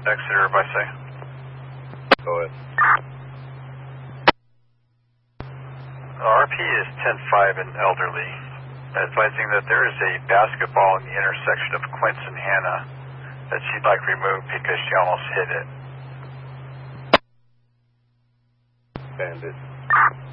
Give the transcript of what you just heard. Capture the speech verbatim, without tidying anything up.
Exeter by say. Go ahead. R P is ten five and elderly, advising that there is a basketball in the intersection of Quince and Hannah that she'd like removed because she almost hit it. Bandit.